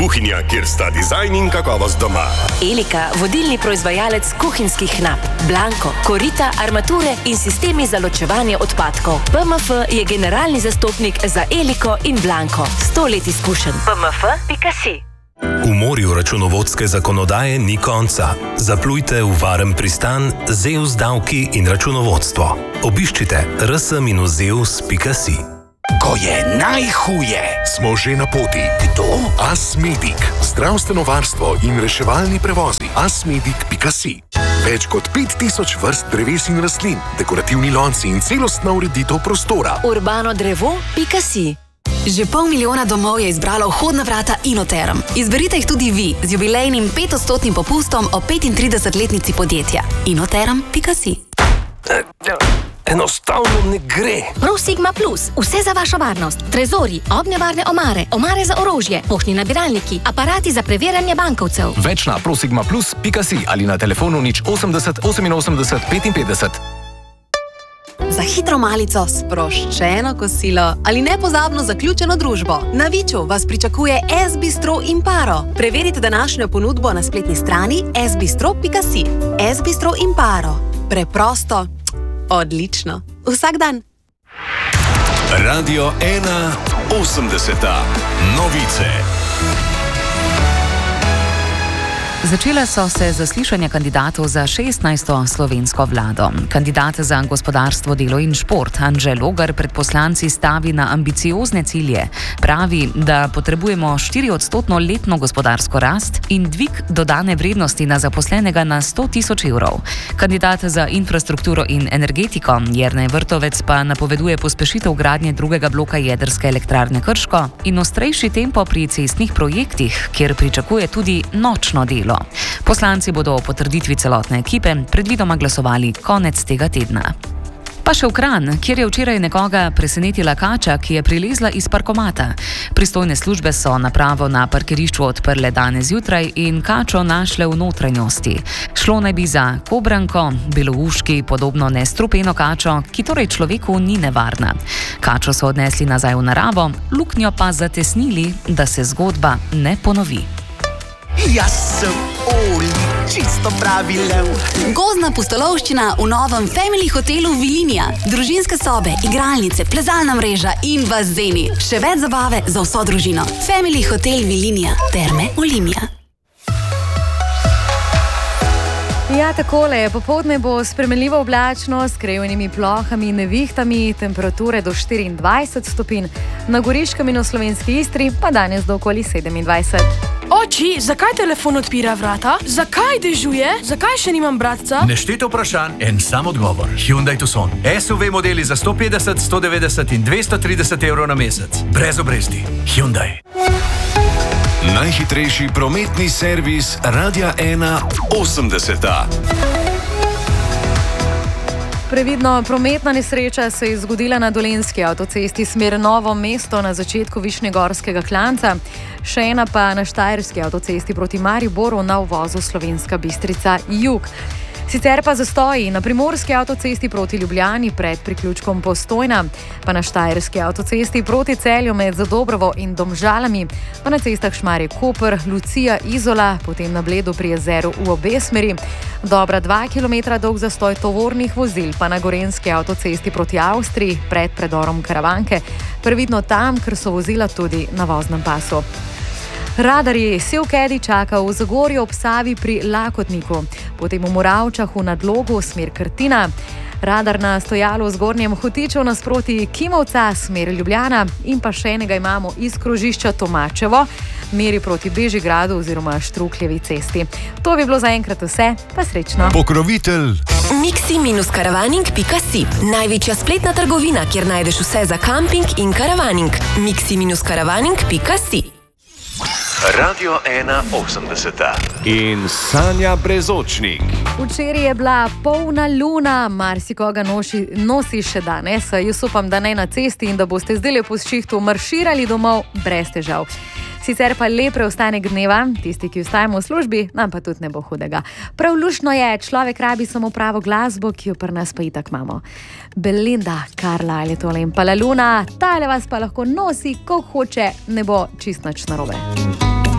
Kuhinja, kjer sta dizajn in kakovost doma. Elika, vodilni proizvajalec kuhinjskih knap. Blanko, korita, armature in sistemi za ločevanje odpadkov. PMF je generalni zastopnik za Eliko in Blanko. 100 let izkušenj. PMF.si. V morju računovodske zakonodaje ni konca. Zaplujte v varen pristan Zeus davki in računovodstvo. Obiščite rs-zeus.si. Ko je najhuje, smo že na poti. Kdo? Asmedic. Zdravstveno varstvo in reševalni prevozi. Asmedic.si. Več kot 5000 vrst dreves in rastlin, dekorativni lonci in celostna ureditev prostora. Urbanodrevo.si. Že 500 000 domov je izbralo vhodna vrata Inoterm. Izberite jih tudi vi z jubilejnim 5% popustom o 35-letnici podjetja. Inoterm.si. Enostavno ne gre. ProSigma Plus. Vse za vašo varnost. Trezori, ognjevarne omare, omare za orožje, poštni nabiralniki, aparati za preverjanje bankovcev. Več na prosigmaplus.si ali na telefonu 080 88 55. Za hitro malico, sproščeno kosilo ali nepozabno zaključeno družbo. Na Viču vas pričakuje S-bistro Imparo. Preverite današnjo ponudbo na spletni strani sbistro.si. S-bistro Imparo. Preprosto, odlično. Vsak dan. Radio 1 80. Novice. Začele so se zaslišanja kandidatov za 16. slovensko vlado. Kandidat za gospodarstvo, delo in šport Anže Logar pred poslanci stavi na ambiciozne cilje. Pravi, da potrebujemo 4% letno gospodarsko rast in dvig dodane vrednosti na zaposlenega na 100 000 evrov. Kandidat za infrastrukturo in energetiko Jernej Vrtovec pa napoveduje pospešitev gradnje drugega bloka jedrske elektrarne Krško in ostrejši tempo pri cestnih projektih, kjer pričakuje tudi nočno delo. Poslanci bodo o potrditvi celotne ekipe predvidoma glasovali konec tega tedna. Pa še v Kranj, kjer je včeraj nekoga presenetila kača, ki je prilezla iz parkomata. Pristojne službe so napravo na parkirišču odprle danes zjutraj in kačo našle v notranjosti. Šlo naj bi za kobranko, belouški, podobno nestrupeno kačo, ki torej človeku ni nevarna. Kačo so odnesli nazaj v naravo, luknjo pa zatesnili, da se zgodba ne ponovi. Jaz sem Oli, čisto pravi lev. Gozdna pustolovščina v novem Family hotelu Vilinija. Družinske sobe, igralnice, plezalna mreža in bazeni. Še več zabave za vso družino. Family hotel Vilinija. Terme Olimia. Ja, takole, popoldne bo spremenljivo oblačno s krajevnimi plohami in nevihtami, temperature do 24 stopinj, na Goriškem in v slovenski Istri pa danes do okoli 27. Oči, zakaj telefon odpira vrata? Zakaj dežuje? Zakaj še nimam bratca? Nešteto vprašanj, en sam odgovor. Hyundai Tucson. SUV modeli za 150, 190 in 230 evrov na mesec. Brez obresti. Hyundai. Najhitrejši prometni servis Radia 1 80. Previdno, prometna nesreča se je zgodila na Dolenjski avtocesti smer Novo mesto na začetku Višnjegorskega klanca, še ena pa na Štajerski avtocesti proti Mariboru na uvozu Slovenska Bistrica jug. Sicer pa zastoji na Primorski avtocesti proti Ljubljani pred priključkom Postojna, pa na Štajerski avtocesti proti Celju med Zadobrovo in Domžalami, pa na cestah Šmarje-Koper, Lucija, Izola, potem na Bledu pri jezeru v obe smeri. Dobra 2 km dolg zastoj tovornih vozil, pa na Gorenjski avtocesti proti Avstriji pred predorom Karavanke, previdno tam, ker so vozila tudi na voznem pasu. Radarji Sevkedi čaka v Zagorju ob Savi pri Lakotniku, potem v Moravčahu nad Logu smer Krtina, radar na stojalu v Zgornjem Hotiču nasproti Kimovca smer Ljubljana in pa še enega imamo iz krožišča Tomačevo, meri proti Bežigradu oziroma Štrukljevi cesti. To bi bilo zaenkrat vse, pa srečno. Pokrovitelj Mixi-karavaning.si. Največja spletna trgovina, kjer najdeš vse za kamping in karavaning. Mixi-karavaning.si. Radio 1 80. In Sanja Brezočnik. Včeraj je bila polna luna, marsikoga nosi še danes. Jaz upam, da ne na cesti in da boste zdaj po šihtu marširali domov brez težav. Sicer pa lep preostanek dneva, tisti, ki ostajamo v službi, nam pa tudi ne bo hudega. Prav luštno je, človek rabi samo pravo glasbo, ki jo pri nas pa itak imamo. Belinda Carlisle je tole in pa la luna, tale vas pa lahko nosi, ko hoče, ne bo čist nič narobe.